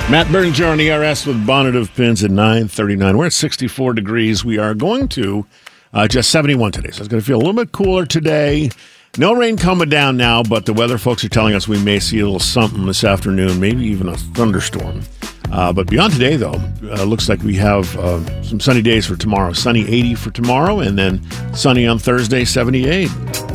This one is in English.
Matt Berninger on ERS with Bonnet of Pins at 9:39. We're at 64 degrees. We are going to just 71 today, so it's going to feel a little bit cooler today. No rain coming down now, but the weather folks are telling us we may see a little something this afternoon, maybe even a thunderstorm. But beyond today, though, looks like we have some sunny days for tomorrow. Sunny 80 for tomorrow, and then sunny on Thursday, 78.